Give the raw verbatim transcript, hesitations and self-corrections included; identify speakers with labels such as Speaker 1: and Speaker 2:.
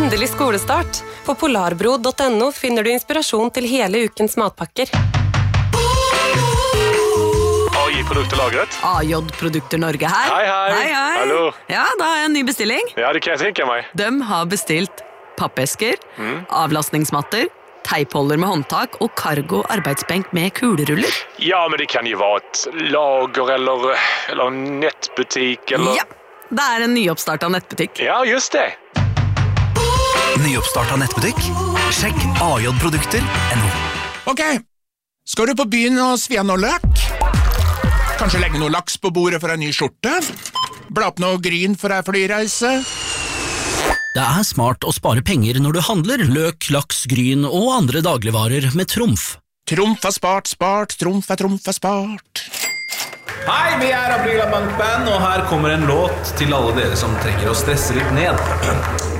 Speaker 1: Endelig skolestart. På polarbro punktum no finner du inspirasjon til hele ukens matpakker.
Speaker 2: A J-produkter lagret.
Speaker 3: A J-produkter Norge her.
Speaker 2: Hei, hei.
Speaker 3: Hei, hei.
Speaker 2: Hallo.
Speaker 3: Ja, da har jeg en ny bestilling.
Speaker 2: Ja, det kan jeg tenke meg.
Speaker 3: De har bestilt pappesker, mm. avlastningsmatter, teipholder med håndtak og cargo arbeidsbenk med kuleruller.
Speaker 2: Ja, men det kan jo være et lager eller, eller nettbutikk eller...
Speaker 3: Ja, det er en nyoppstartet nettbutikk.
Speaker 2: Ja, just det.
Speaker 4: Nyoppstartet nettbutikk? Sjekk A J-produkter punktum no.
Speaker 5: Ok, skal du på byen og svia noe løk? Kanskje legge noe laks på bordet for en ny skjorte? Bla opp noe gryn for en flyreise?
Speaker 6: Det er smart å spare penger når du handler løk, laks, gryn og andre dagligvarer med Trumf.
Speaker 5: Trumf er spart, spart, Trumf er Trumf er spart.
Speaker 7: Hei, vi er Aprila Bank Band, og her kommer en låt til alle dere som trenger å stresse litt ned.